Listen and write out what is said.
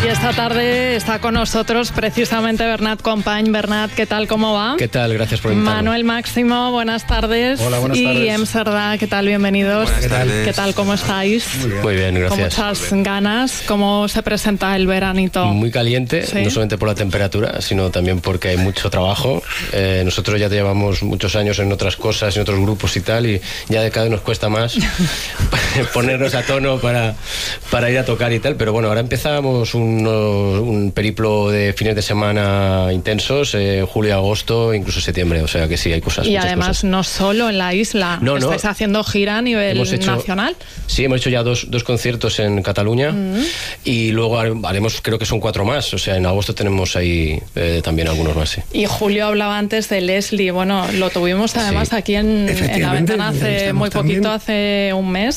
Y esta tarde está con nosotros precisamente Bernat Company. Bernat, ¿qué tal? ¿Cómo va? ¿Qué tal? Gracias por invitarme. Manuel Máximo, buenas tardes. Hola, buenas tardes. Y Em Cerdà, ¿qué tal? Bienvenidos. Buenas tardes. ¿Qué tal? ¿Cómo estáis? Muy bien, gracias. Con muchas ganas. ¿Cómo se presenta el veranito? Muy caliente, ¿Sí? no solamente por la temperatura, sino también porque hay mucho trabajo. Nosotros ya llevamos muchos años en otras cosas, en otros grupos y tal, y ya de cada vez nos cuesta más ponernos a tono para ir a tocar y tal. Pero bueno, ahora empezamos un periplo de fines de semana intensos, julio, agosto, incluso septiembre, o sea que sí, hay cosas. Y además cosas. No solo en la isla, estáis haciendo gira a nivel nacional. Sí, hemos hecho ya dos conciertos en Cataluña y luego haremos, creo que son 4 más, o sea, en agosto tenemos ahí también algunos más, sí. Y Julio hablaba antes de Leslie, bueno, lo tuvimos además aquí en La Ventana hace muy poquito, hace un mes.